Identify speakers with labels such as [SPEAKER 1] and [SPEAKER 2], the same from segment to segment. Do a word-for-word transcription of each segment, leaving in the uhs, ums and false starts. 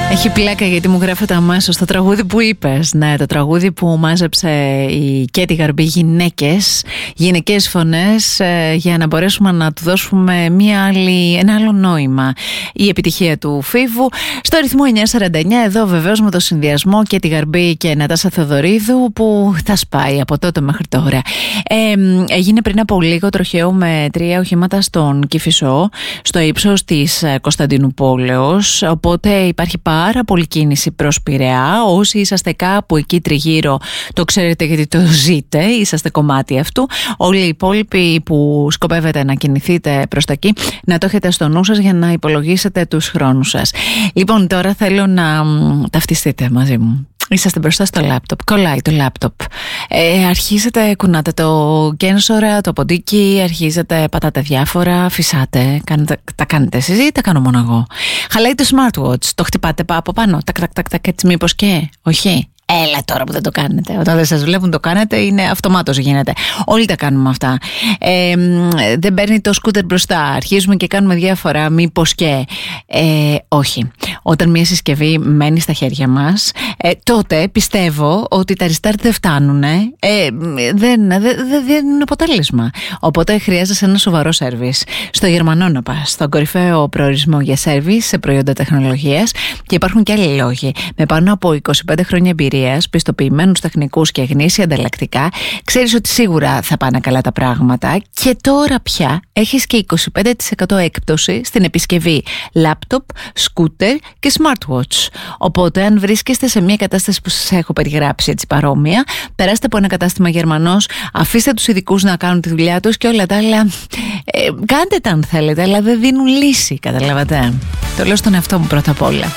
[SPEAKER 1] Έχει πλάκα γιατί μου γράφεται αμέσως το τραγούδι που είπες. Ναι, το τραγούδι που μάζεψε η Κέτι Γαρμπή, γυναίκες, γυναικές φωνές, ε, για να μπορέσουμε να του δώσουμε μια άλλη, ένα άλλο νόημα. Η επιτυχία του Φίβου στο ρυθμό εννιά σαράντα εννιά, εδώ βεβαίως με το συνδυασμό Κέτι Γαρμπή και Νατάσα Θεοδωρίδου που θα σπάει από τότε μέχρι τώρα. Ε, έγινε πριν από λίγο τροχαίο με τρία οχήματα στον Κηφισό, στο ύψος της Κωνσταντινουπόλεως, οπότε υπάρχει πάρα πολύ κίνηση προς Πειραιά. Όσοι είσαστε κάπου εκεί τριγύρω το ξέρετε γιατί το ζείτε, είσαστε κομμάτι αυτού. Όλοι οι υπόλοιποι που σκοπεύετε να κινηθείτε προς τα εκεί, να το έχετε στο νου σας για να υπολογίσετε τους χρόνους σας. Λοιπόν, τώρα θέλω να ταυτιστείτε μαζί μου. Είσαστε μπροστά στο λάπτοπ, κολλάει το λάπτοπ, ε, αρχίζετε, κουνάτε το κένσορα, το ποντίκι, αρχίζετε, πατάτε διάφορα, φυσάτε, κάνετε, τα κάνετε εσείς ή τα κάνω μόνο εγώ. Χαλάει το smartwatch, το χτυπάτε από πάνω, τακ τακ τακ τακ, έτσι μήπως και, όχι. Έλα τώρα που δεν το κάνετε. Όταν δεν σας βλέπουν το κάνετε, είναι αυτομάτως γίνεται. Όλοι τα κάνουμε αυτά. Ε, δεν παίρνει το σκούτερ μπροστά. Αρχίζουμε και κάνουμε διάφορα. Μήπως και. Ε, όχι. Όταν μια συσκευή μένει στα χέρια μας, ε, τότε πιστεύω ότι τα restart δεν φτάνουν. Ε, δεν, δεν, δεν είναι αποτέλεσμα. Οπότε χρειάζεσαι ένα σοβαρό σέρβις. Στο Γερμανό να πας. Στον κορυφαίο προορισμό για σέρβις σε προϊόντα τεχνολογίας. Και υπάρχουν και άλλοι λόγοι. Με πάνω από είκοσι πέντε χρόνια εμπειρία, πιστοποιημένους τεχνικούς και γνήσια ανταλλακτικά, ξέρεις ότι σίγουρα θα πάνε καλά τα πράγματα και τώρα πια έχεις και είκοσι πέντε τοις εκατό έκπτωση στην επισκευή λάπτοπ, σκούτερ και smartwatch. Οπότε αν βρίσκεστε σε μια κατάσταση που σας έχω περιγράψει έτσι παρόμοια, περάστε από ένα κατάστημα Γερμανός, αφήστε τους ειδικούς να κάνουν τη δουλειά τους και όλα τα άλλα ε, κάντε τα αν θέλετε, αλλά δεν δίνουν λύση, καταλάβατε. Το λέω στον εαυτό μου πρώτα απ' όλα.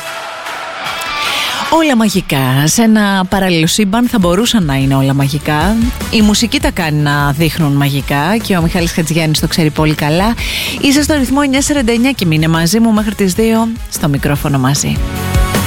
[SPEAKER 1] Όλα μαγικά. Σε ένα παράλληλο σύμπαν θα μπορούσαν να είναι όλα μαγικά. Η μουσική τα κάνει να δείχνουν μαγικά και ο Μιχάλης Χατζηγιάννης το ξέρει πολύ καλά. Είσαι στο ρυθμό εννιά σαράντα εννιά και μείνε μαζί μου μέχρι τις δύο στο μικρόφωνο μαζί.